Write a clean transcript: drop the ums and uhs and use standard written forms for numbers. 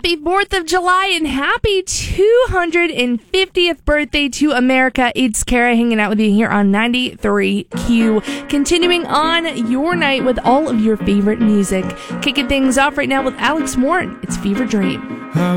Happy 4th of July and happy 250th birthday to America. It's Kara hanging out with you here on 93Q. Continuing on your night with all of your favorite music. Kicking things off right now with Alex Warren. It's Fever Dream.